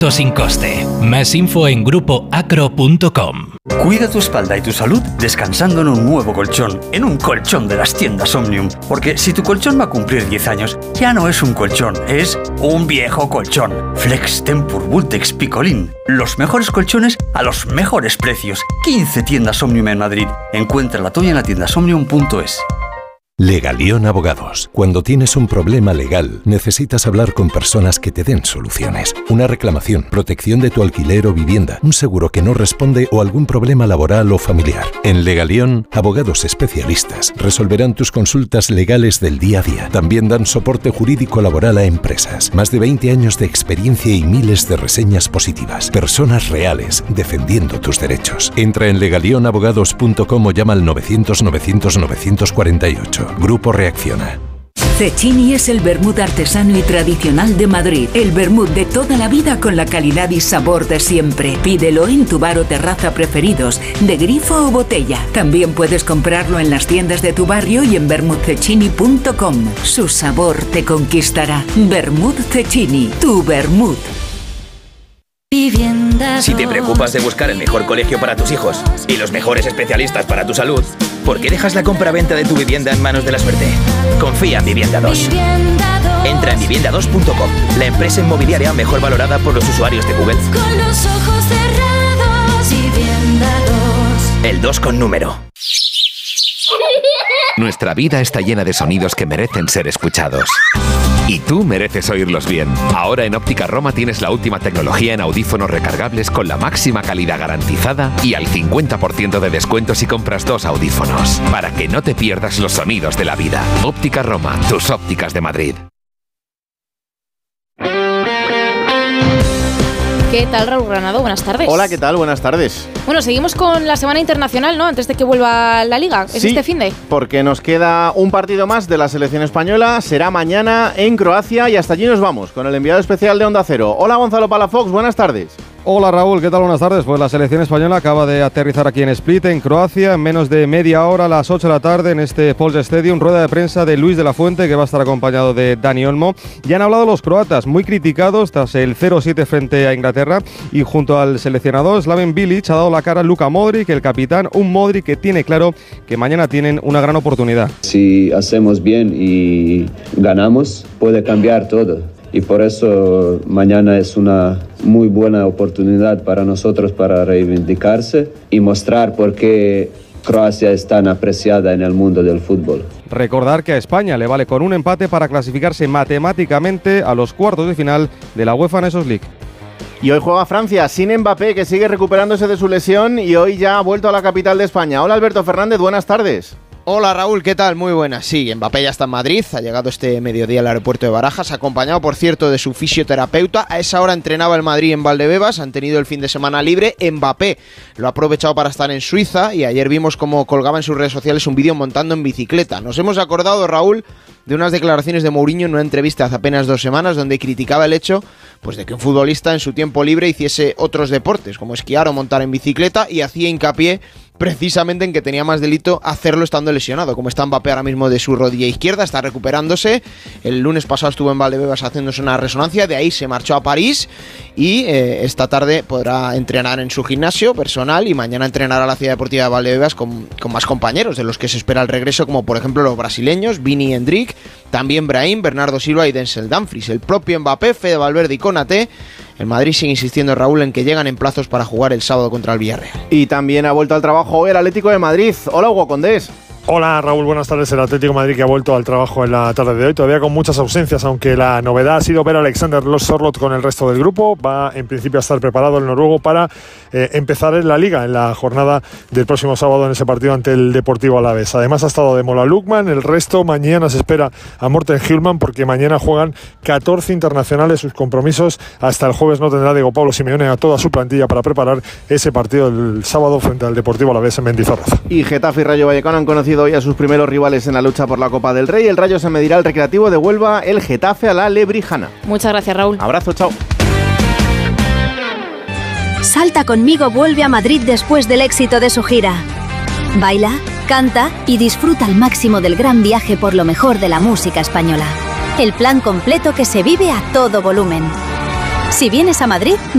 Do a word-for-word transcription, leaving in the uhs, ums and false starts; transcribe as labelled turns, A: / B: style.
A: sin coste. Más info en grupo acro punto com.
B: Cuida tu espalda y tu salud descansando en un nuevo colchón, en un colchón de las tiendas Omnium. Porque si tu colchón va a cumplir diez años, ya no es un colchón, es un viejo colchón. Flex Tempur Vultex Picolín. Los mejores colchones a los mejores precios. quince tiendas Omnium en Madrid. Encuentra la tuya en la tienda omnium punto es.
C: Legalión Abogados. Cuando tienes un problema legal, necesitas hablar con personas que te den soluciones. Una reclamación, protección de tu alquiler o vivienda, un seguro que no responde o algún problema laboral o familiar. En Legalión, abogados especialistas resolverán tus consultas legales del día a día. También dan soporte jurídico laboral a empresas. Más de veinte años de experiencia y miles de reseñas positivas. Personas reales defendiendo tus derechos. Entra en legalión abogados punto com o llama al novecientos novecientos novecientos cuarenta y ocho. Grupo Reacciona.
D: Cecchini es el vermut artesano y tradicional de Madrid. El vermut de toda la vida con la calidad y sabor de siempre. Pídelo en tu bar o terraza preferidos, de grifo o botella. También puedes comprarlo en las tiendas de tu barrio y en vermut cecchini punto com. Su sabor te conquistará. Vermut Cecchini, tu vermut.
E: Si te preocupas de buscar el mejor colegio para tus hijos y los mejores especialistas para tu salud, ¿por qué dejas la compra-venta de tu vivienda en manos de la suerte? Confía en Vivienda dos. Entra en vivienda dos punto com, la empresa inmobiliaria mejor valorada por los usuarios de Google.
F: Con los ojos cerrados, Vivienda dos.
E: El dos con número.
G: Nuestra vida está llena de sonidos que merecen ser escuchados. Y tú mereces oírlos bien. Ahora en Óptica Roma tienes la última tecnología en audífonos recargables con la máxima calidad garantizada y al cincuenta por ciento de descuento si compras dos audífonos. Para que no te pierdas los sonidos de la vida. Óptica Roma, tus ópticas de Madrid.
H: ¿Qué tal, Raúl Granado? Buenas tardes.
I: Hola, ¿qué tal? Buenas tardes.
H: Bueno, seguimos con la semana internacional, ¿no? Antes de que vuelva la Liga. ¿Es
I: sí,
H: este finde?
I: Porque nos queda un partido más de la selección española. Será mañana en Croacia y hasta allí nos vamos con el enviado especial de Onda Cero. Hola, Gonzalo Palafox, buenas tardes.
J: Hola Raúl, ¿qué tal? Buenas tardes. Pues la selección española acaba de aterrizar aquí en Split, en Croacia, en menos de media hora, a las ocho de la tarde, en este Pols Stadium. Rueda de prensa de Luis de la Fuente, que va a estar acompañado de Dani Olmo. Ya han hablado los croatas, muy criticados tras el cero siete frente a Inglaterra. Y junto al seleccionador Slaven Bilic ha dado la cara a Luka Modric, el capitán. Un Modric que tiene claro que mañana tienen una gran oportunidad.
K: Si hacemos bien y ganamos, puede cambiar todo. Y por eso mañana es una muy buena oportunidad para nosotros para reivindicarse y mostrar por qué Croacia es tan apreciada en el mundo del fútbol.
J: Recordar que a España le vale con un empate para clasificarse matemáticamente a los cuartos de final de la UEFA Nations League.
I: Y hoy juega Francia sin Mbappé, que sigue recuperándose de su lesión y hoy ya ha vuelto a la capital de España. Hola Alberto Fernández, buenas tardes.
L: Hola Raúl, ¿qué tal? Muy buenas. Sí, Mbappé ya está en Madrid, ha llegado este mediodía al aeropuerto de Barajas, acompañado por cierto de su fisioterapeuta. A esa hora entrenaba el Madrid en Valdebebas, han tenido el fin de semana libre. Mbappé lo ha aprovechado para estar en Suiza y ayer vimos cómo colgaba en sus redes sociales un vídeo montando en bicicleta. Nos hemos acordado, Raúl, de unas declaraciones de Mourinho en una entrevista hace apenas dos semanas donde criticaba el hecho pues, de que un futbolista en su tiempo libre hiciese otros deportes como esquiar o montar en bicicleta y hacía hincapié precisamente en que tenía más delito hacerlo estando lesionado, como está Mbappé ahora mismo de su rodilla izquierda, está recuperándose. El lunes pasado estuvo en Valdebebas haciéndose una resonancia, de ahí se marchó a París y eh, esta tarde podrá entrenar en su gimnasio personal y mañana entrenará a la Ciudad Deportiva de Valdebebas con, con más compañeros de los que se espera el regreso, como por ejemplo los brasileños, Vini y Endrick, también Brahim, Bernardo Silva y Denzel Dumfries. El propio Mbappé, Fede Valverde y Konaté. El Madrid sigue insistiendo, Raúl, en que llegan en plazos para jugar el sábado contra el Villarreal.
I: Y también ha vuelto al trabajo hoy el Atlético de Madrid. Hola, Hugo Condés.
M: Hola Raúl, buenas tardes. El Atlético de Madrid que ha vuelto al trabajo en la tarde de hoy, todavía con muchas ausencias, aunque la novedad ha sido ver a Alexander Sorloth con el resto del grupo. Va en principio a estar preparado el noruego para eh, empezar en la Liga en la jornada del próximo sábado en ese partido ante el Deportivo Alavés. Además ha estado de Mola Lukman, el resto mañana se espera a Morten Hjulman porque mañana juegan catorce internacionales, sus compromisos hasta el jueves no tendrá Diego Pablo Simeone a toda su plantilla para preparar ese partido el sábado frente al Deportivo Alavés en Mendizorroza.
I: Y Getafe y Rayo Vallecano han conocido hoy a sus primeros rivales en la lucha por la Copa del Rey. El Rayo se medirá al Recreativo de Huelva, el Getafe a la Lebrijana.
H: Muchas gracias, Raúl.
I: Abrazo, chao.
N: Salta conmigo vuelve a Madrid después del éxito de su gira. Baila, canta y disfruta al máximo del gran viaje por lo mejor de la música española. El plan completo que se vive a todo volumen. Si vienes a Madrid,